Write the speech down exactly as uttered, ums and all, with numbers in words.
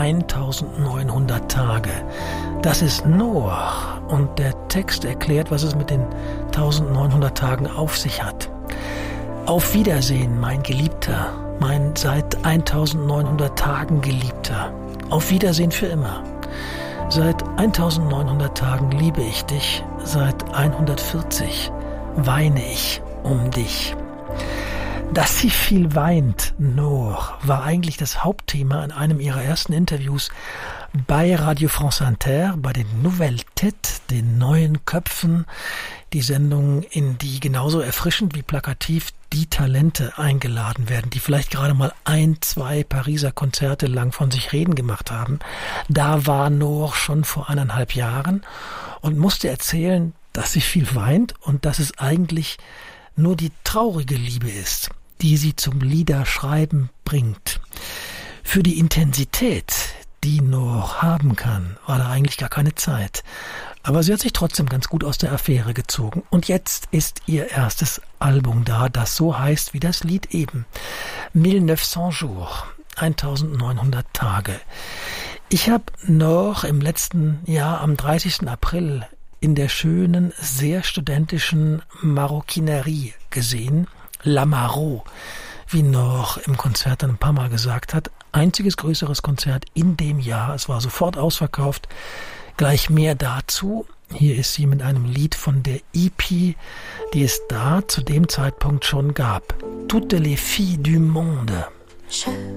eintausendneunhundert Tage. Das ist Noach und der Text erklärt, was es mit den eintausendneunhundert Tagen auf sich hat. Auf Wiedersehen, mein Geliebter, mein seit eintausendneunhundert Tagen Geliebter. Auf Wiedersehen für immer. Seit eintausendneunhundert Tagen liebe ich dich, seit hundertvierzig weine ich um dich. Dass sie viel weint, Noor, war eigentlich das Hauptthema in einem ihrer ersten Interviews bei Radio France Inter, bei den Nouvelles Têtes, den neuen Köpfen, die Sendung, in die genauso erfrischend wie plakativ die Talente eingeladen werden, die vielleicht gerade mal ein, zwei Pariser Konzerte lang von sich reden gemacht haben. Da war Noor schon vor eineinhalb Jahren und musste erzählen, dass sie viel weint und dass es eigentlich nur die traurige Liebe ist, die sie zum Liederschreiben bringt. Für die Intensität, die Noor haben kann, war da eigentlich gar keine Zeit. Aber sie hat sich trotzdem ganz gut aus der Affäre gezogen. Und jetzt ist ihr erstes Album da, das so heißt wie das Lied eben. neunzehnhundert Jours, eintausendneunhundert Tage. Ich habe Noor im letzten Jahr am dreißigsten April in der schönen, sehr studentischen Maroquinerie gesehen. La Maro, wie Noor im Konzert dann ein paar Mal gesagt hat. Einziges größeres Konzert in dem Jahr. Es war sofort ausverkauft. Gleich mehr dazu. Hier ist sie mit einem Lied von der E P, die es da zu dem Zeitpunkt schon gab. Toutes les filles du monde.